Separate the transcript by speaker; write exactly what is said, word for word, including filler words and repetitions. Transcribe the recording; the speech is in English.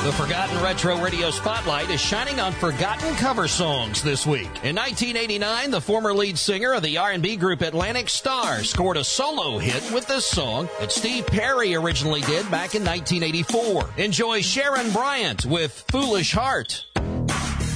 Speaker 1: The Forgotten Retro Radio Spotlight is shining on forgotten cover songs this week. In nineteen eighty-nine, the former lead singer of the R and B group Atlantic Starr scored a solo hit with this song that Steve Perry originally did back in nineteen eighty-four. Enjoy Sharon Bryant with Foolish Heart.